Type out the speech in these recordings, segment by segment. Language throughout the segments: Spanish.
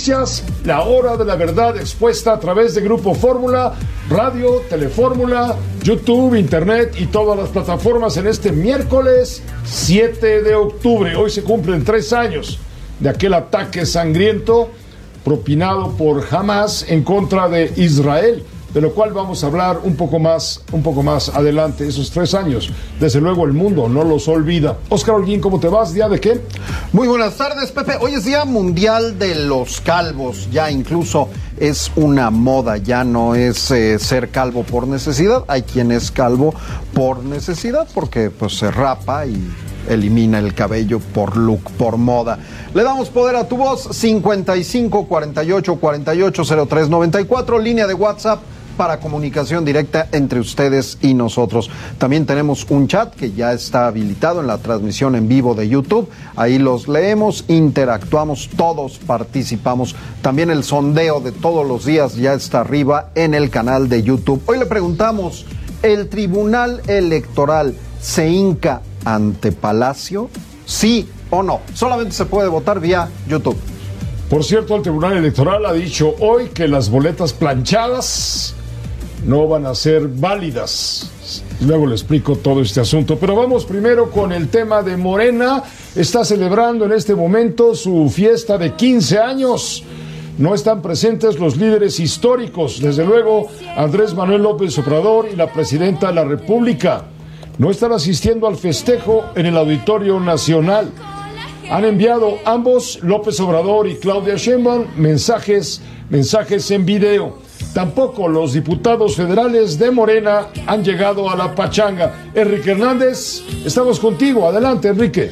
noticias, la hora de la verdad expuesta a través de Grupo Fórmula, radio, Telefórmula, YouTube, Internet y todas las plataformas en este miércoles 7 de octubre. Hoy se cumplen 3 años de aquel ataque sangriento propinado por Hamas en contra de Israel, de lo cual vamos a hablar un poco más adelante. Esos 3 años, desde luego el mundo no los olvida. Óscar Holguín, ¿cómo te vas? ¿Día de qué? Muy buenas tardes, Pepe. Hoy es Día Mundial de los Calvos. Ya incluso es una moda, ya no es ser calvo por necesidad. Hay quien es calvo por necesidad porque pues se rapa y elimina el cabello por look, por moda. Le damos poder a tu voz. 55 48 48 03 94, línea de WhatsApp para comunicación directa entre ustedes y nosotros. También tenemos un chat que ya está habilitado en la transmisión en vivo de YouTube. Ahí los leemos, interactuamos, todos participamos. También el sondeo de todos los días ya está arriba en el canal de YouTube. Hoy le preguntamos, ¿el Tribunal Electoral se hinca ante Palacio? ¿Sí o no? Solamente se puede votar vía YouTube. Por cierto, el Tribunal Electoral ha dicho hoy que las boletas planchadas no van a ser válidas. Luego le explico todo este asunto, pero vamos primero con el tema de Morena. Está celebrando en este momento su fiesta de 15 años. No están presentes los líderes históricos, desde luego Andrés Manuel López Obrador y la presidenta de la República. No están asistiendo al festejo en el Auditorio Nacional. Han enviado ambos, López Obrador y Claudia Sheinbaum, mensajes en video. Tampoco los diputados federales de Morena han llegado a la pachanga. Enrique Hernández, estamos contigo. Adelante, Enrique.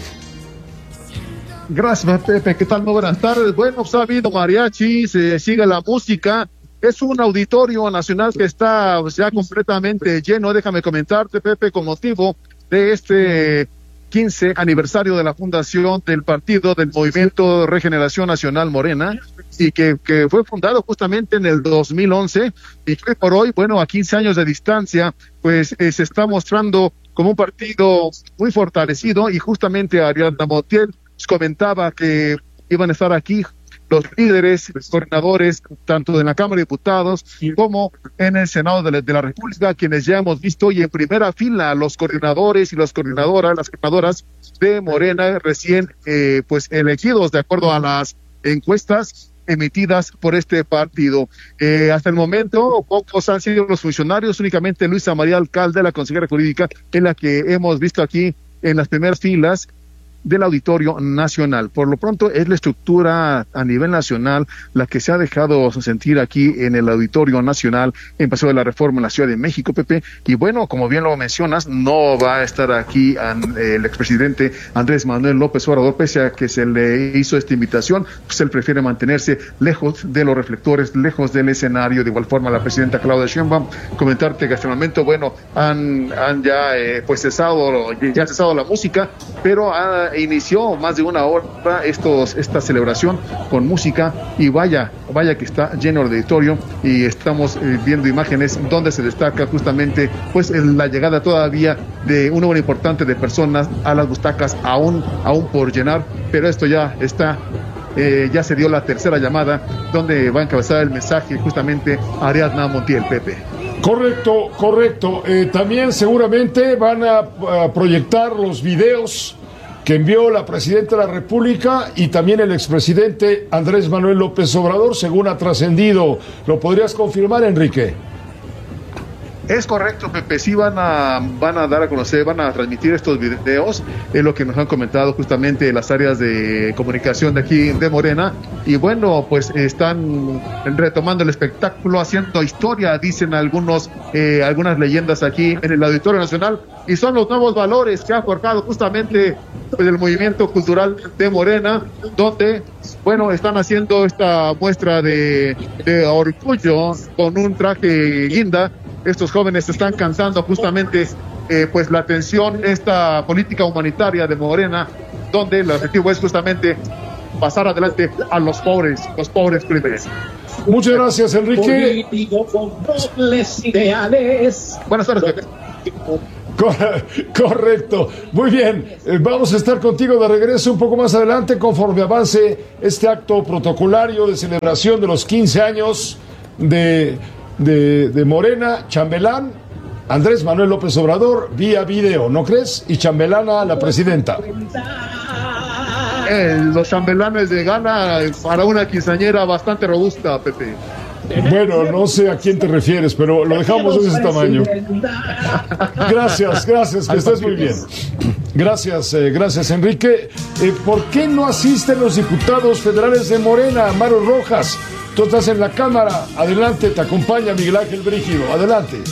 Gracias, Pepe. ¿Qué tal? Muy buenas tardes. Bueno, pues ha habido mariachi, se sigue la música. Es un auditorio nacional que está ya completamente lleno. Déjame comentarte, Pepe, con motivo de este 15 aniversario de la fundación del partido del Movimiento Regeneración Nacional Morena, y que fue fundado justamente en el 2011, y que por hoy, bueno, a 15 años de distancia, pues se está mostrando como un partido muy fortalecido. Y justamente Ariadna Montiel comentaba que iban a estar aquí los líderes, los coordinadores, tanto en la Cámara de Diputados como en el Senado de la República, quienes ya hemos visto hoy en primera fila los coordinadores y las coordinadoras de Morena recién pues elegidos de acuerdo a las encuestas emitidas por este partido. Hasta el momento, pocos han sido los funcionarios, únicamente Luisa María Alcalde, la consejera jurídica, es la que hemos visto aquí en las primeras filas del Auditorio Nacional. Por lo pronto es la estructura a nivel nacional la que se ha dejado sentir aquí en el Auditorio Nacional en Paseo de la Reforma en la Ciudad de México, Pepe. Y bueno, como bien lo mencionas, no va a estar aquí el expresidente Andrés Manuel López Obrador, pese a que se le hizo esta invitación, pues él prefiere mantenerse lejos de los reflectores, lejos del escenario. De igual forma, la presidenta Claudia Sheinbaum, comentarte que hasta el momento, bueno, han ya pues cesado la música, pero inició más de una hora esta celebración con música, y vaya que está lleno el auditorio, y estamos viendo imágenes donde se destaca justamente pues la llegada todavía de un número importante de personas a las butacas, aún por llenar, pero esto ya está. Ya se dio la tercera llamada donde va a encabezar el mensaje justamente Ariadna Montiel, Pepe. Correcto. También seguramente van a proyectar los videos que envió la presidenta de la República y también el expresidente Andrés Manuel López Obrador, según ha trascendido. ¿Lo podrías confirmar, Enrique? Es correcto, Pepe, sí van a dar a conocer, van a transmitir estos videos, es lo que nos han comentado justamente las áreas de comunicación de aquí de Morena, y bueno, pues están retomando el espectáculo, haciendo historia, dicen algunas leyendas aquí en el Auditorio Nacional, y son los nuevos valores que ha forjado justamente pues, el movimiento cultural de Morena, donde, bueno, están haciendo esta muestra de orgullo con un traje guinda. Estos jóvenes están cantando justamente pues la atención, esta política humanitaria de Morena, donde el objetivo es justamente pasar adelante a los pobres primero. Muchas gracias, Enrique. Buenas tardes, Pepe. Correcto. Muy bien. Vamos a estar contigo de regreso un poco más adelante conforme avance este acto protocolario de celebración de los 15 años de Morena, Chambelán, Andrés Manuel López Obrador, vía video, ¿no crees? Y Chambelana, la presidenta. Los chambelanes de Gana para una quinceañera bastante robusta, Pepe. Bueno, no sé a quién te refieres, pero lo dejamos de ese tamaño. Gracias, que estés muy bien. Gracias, Enrique. ¿Por qué no asisten los diputados federales de Morena, Maru Rojas? Tú estás en la Cámara. Adelante, te acompaña Miguel Ángel Brígido. Adelante.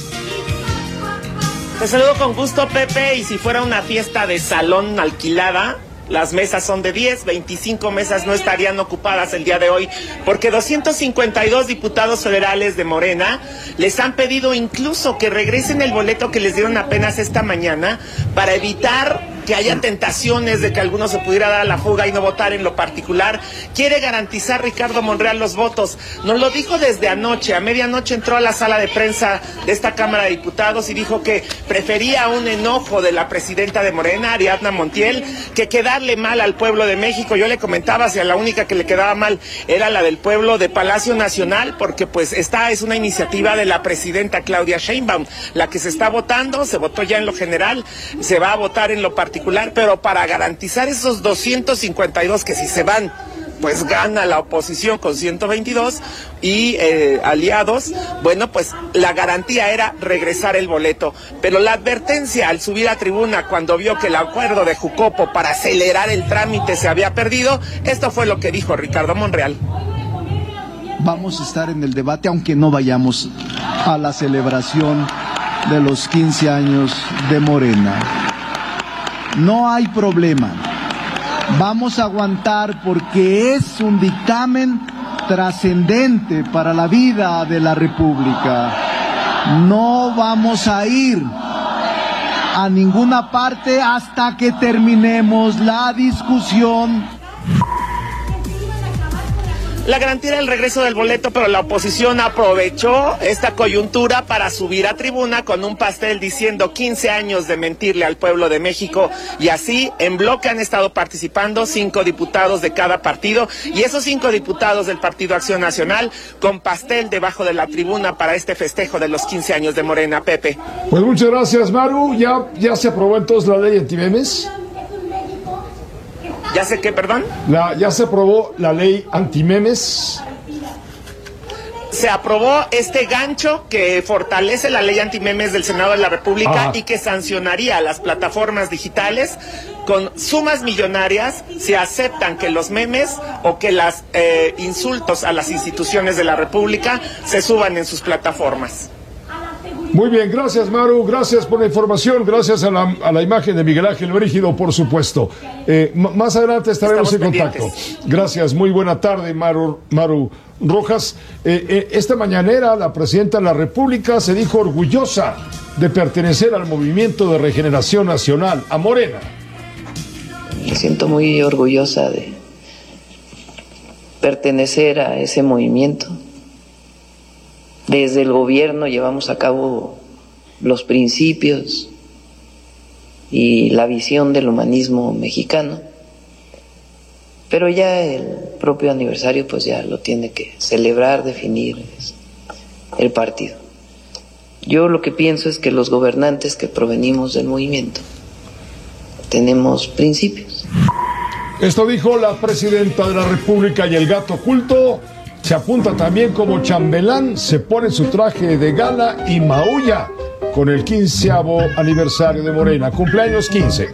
Te saludo con gusto, Pepe, y si fuera una fiesta de salón alquilada, las mesas son de 10, 25 mesas no estarían ocupadas el día de hoy, porque 252 diputados federales de Morena les han pedido incluso que regresen el boleto que les dieron apenas esta mañana para evitar que haya tentaciones de que alguno se pudiera dar a la fuga y no votar en lo particular. Quiere garantizar Ricardo Monreal los votos. Nos lo dijo desde anoche. A medianoche entró a la sala de prensa de esta Cámara de Diputados y dijo que prefería un enojo de la presidenta de Morena, Ariadna Montiel, que quedarle mal al pueblo de México. Yo le comentaba si a la única que le quedaba mal era la del pueblo de Palacio Nacional, porque pues esta es una iniciativa de la presidenta Claudia Sheinbaum, la que se está votando, se votó ya en lo general, se va a votar en lo particular, pero para garantizar esos 252 que si se van, pues gana la oposición con 122 y aliados, bueno, pues la garantía era regresar el boleto. Pero la advertencia al subir a tribuna cuando vio que el acuerdo de Jucopo para acelerar el trámite se había perdido, esto fue lo que dijo Ricardo Monreal. Vamos a estar en el debate aunque no vayamos a la celebración de los 15 años de Morena. No hay problema. Vamos a aguantar porque es un dictamen trascendente para la vida de la República. No vamos a ir a ninguna parte hasta que terminemos la discusión. La garantía era el regreso del boleto, pero la oposición aprovechó esta coyuntura para subir a tribuna con un pastel diciendo 15 años de mentirle al pueblo de México, y así en bloque han estado participando 5 diputados de cada partido, y esos 5 diputados del Partido Acción Nacional con pastel debajo de la tribuna para este festejo de los 15 años de Morena, Pepe. Pues muchas gracias, Maru. ¿Ya se aprobó entonces la ley antimemes? ¿Ya sé qué, perdón? ¿Ya se aprobó la ley antimemes? Se aprobó este gancho que fortalece la ley antimemes del Senado de la República y que sancionaría a las plataformas digitales con sumas millonarias si aceptan que los memes o que los insultos a las instituciones de la República se suban en sus plataformas. Muy bien, gracias, Maru, gracias por la información, gracias a la imagen de Miguel Ángel Brígido, por supuesto. Más adelante estaremos en contacto. Gracias, muy buena tarde, Maru Rojas. Esta mañanera la presidenta de la República se dijo orgullosa de pertenecer al Movimiento de Regeneración Nacional, a Morena. Me siento muy orgullosa de pertenecer a ese movimiento. Desde el gobierno llevamos a cabo los principios y la visión del humanismo mexicano, pero ya el propio aniversario pues ya lo tiene que celebrar, definir el partido. Yo lo que pienso es que los gobernantes que provenimos del movimiento tenemos principios. Esto dijo la presidenta de la República, y el gato oculto se apunta también como chambelán, se pone su traje de gala y maulla con el 15º aniversario de Morena. Cumpleaños 15.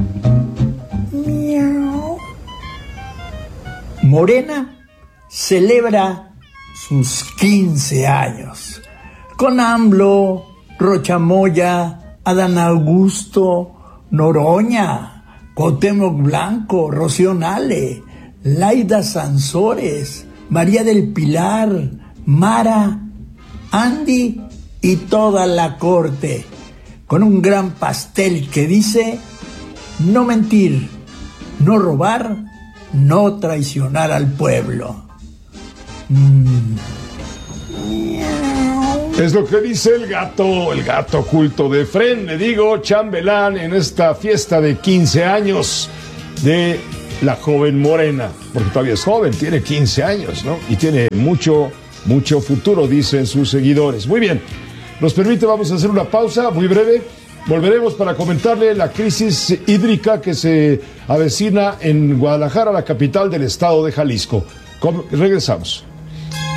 Morena celebra sus 15 años con AMLO, Rocha Moya, Adán Augusto, Noroña, Cuauhtémoc Blanco, Rocío Nale, Laida Sansores, María del Pilar, Mara, Andy y toda la corte, con un gran pastel que dice: no mentir, no robar, no traicionar al pueblo. Es lo que dice el gato oculto de Fren, le digo, chambelán en esta fiesta de 15 años de la joven Morena, porque todavía es joven, tiene 15 años, ¿no? Y tiene mucho futuro, dicen sus seguidores. Muy bien, nos permite, vamos a hacer una pausa muy breve. Volveremos para comentarle la crisis hídrica que se avecina en Guadalajara, la capital del estado de Jalisco. Regresamos.